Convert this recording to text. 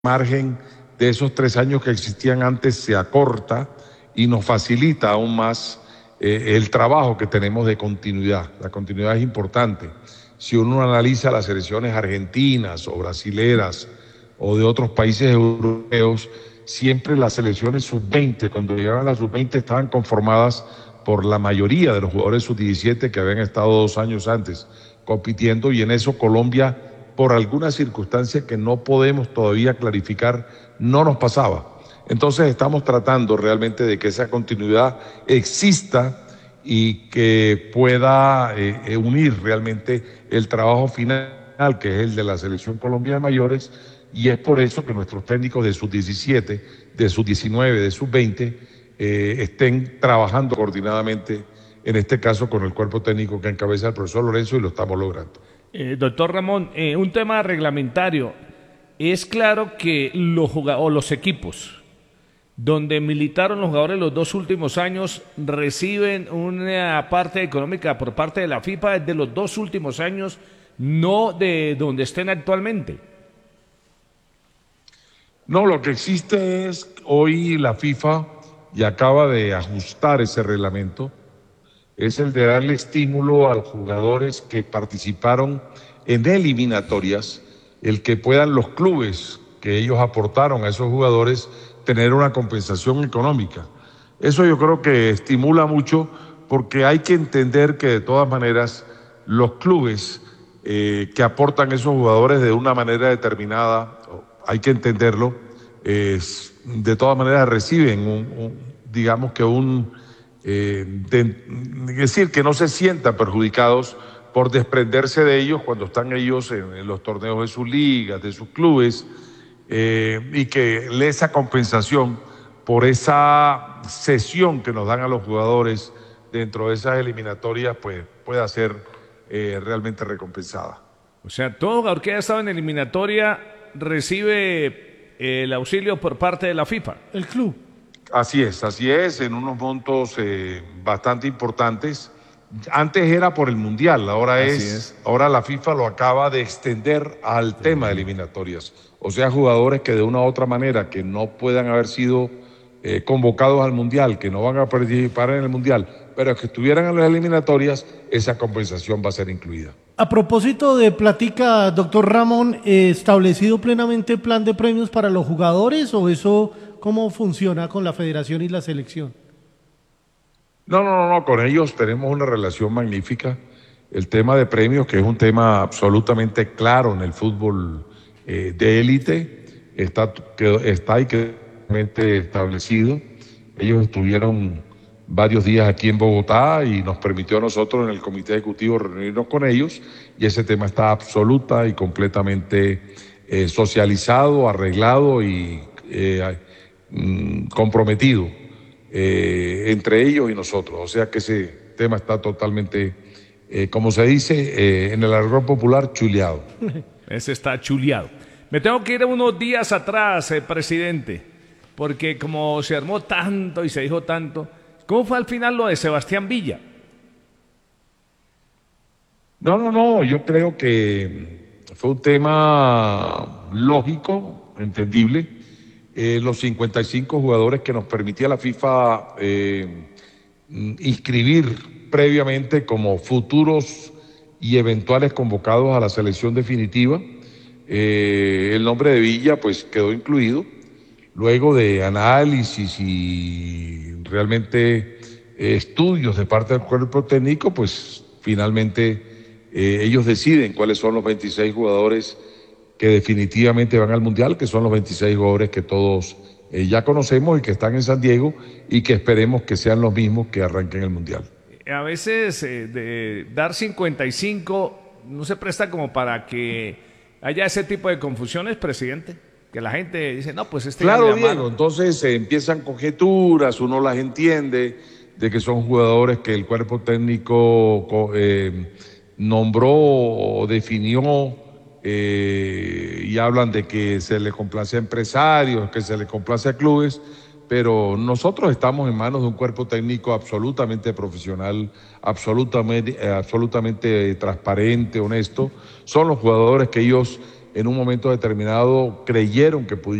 margen de esos 3 años que existían antes se acorta y nos facilita aún más el trabajo que tenemos de continuidad. La continuidad es importante. Si uno analiza las selecciones argentinas o brasileras o de otros países europeos, siempre las selecciones sub-20, cuando llegaban a las sub-20, estaban conformadas por la mayoría de los jugadores sub-17 que habían estado 2 años antes compitiendo, y en eso Colombia, por alguna circunstancia que no podemos todavía clarificar, no nos pasaba. Entonces estamos tratando realmente de que esa continuidad exista y que pueda unir realmente el trabajo final, que es el de la Selección Colombia de Mayores, y es por eso que nuestros técnicos de sub-17, de sub-19, de sub-20 estén trabajando coordinadamente, en este caso con el cuerpo técnico que encabeza el profesor Lorenzo, y lo estamos logrando. Doctor Ramón, un tema reglamentario. Es claro que los equipos donde militaron los jugadores los 2 últimos años reciben una parte económica por parte de la FIFA desde los 2 últimos años, no de donde estén actualmente. No, lo que existe es hoy la FIFA, y acaba de ajustar ese reglamento, es el de darle estímulo a los jugadores que participaron en eliminatorias, el que puedan los clubes que ellos aportaron a esos jugadores tener una compensación económica. Eso yo creo que estimula mucho, porque hay que entender que de todas maneras los clubes que aportan esos jugadores de una manera determinada, hay que entenderlo, de todas maneras reciben digamos que es decir, que no se sientan perjudicados por desprenderse de ellos cuando están ellos en los torneos de sus ligas, de sus clubes, y que esa compensación por esa cesión que nos dan a los jugadores dentro de esas eliminatorias, pues pueda ser realmente recompensada. O sea, todo jugador que haya estado en eliminatoria recibe el auxilio por parte de la FIFA. El club. Así es, en unos montos bastante importantes. Antes era por el Mundial, ahora la FIFA lo acaba de extender al tema de eliminatorias. O sea, jugadores que de una u otra manera que no puedan haber sido convocados al Mundial, que no van a participar en el Mundial, pero que estuvieran en las eliminatorias, esa compensación va a ser incluida. A propósito de platica, doctor Ramón, ¿establecido plenamente plan de premios para los jugadores, o eso cómo funciona con la federación y la selección? No, con ellos tenemos una relación magnífica. El tema de premios, que es un tema absolutamente claro en el fútbol de élite, está y claramente establecido. Ellos estuvieron varios días aquí en Bogotá y nos permitió a nosotros en el comité ejecutivo reunirnos con ellos, y ese tema está absoluta y completamente socializado, arreglado y comprometido entre ellos y nosotros. O sea que ese tema está totalmente, como se dice en el argot popular, chuleado. Ese está chuleado. Me tengo que ir unos días atrás, presidente, porque como se armó tanto y se dijo tanto, ¿cómo fue al final lo de Sebastián Villa? No, yo creo que fue un tema lógico, entendible. Los 55 jugadores que nos permitía la FIFA inscribir previamente como futuros y eventuales convocados a la selección definitiva, el nombre de Villa pues quedó incluido. Luego de análisis y realmente estudios de parte del cuerpo técnico, pues finalmente ellos deciden cuáles son los 26 jugadores que definitivamente van al Mundial, que son los 26 jugadores que todos ya conocemos y que están en San Diego, y que esperemos que sean los mismos que arranquen el Mundial. A veces de dar 55 no se presta como para que haya ese tipo de confusiones, presidente, que la gente dice, no, pues Claro, Diego, entonces empiezan conjeturas, uno las entiende, de que son jugadores que el cuerpo técnico nombró o definió, y hablan de que se le complace a empresarios, que se le complace a clubes, pero nosotros estamos en manos de un cuerpo técnico absolutamente profesional, absolutamente transparente, honesto. Son los jugadores que ellos en un momento determinado creyeron que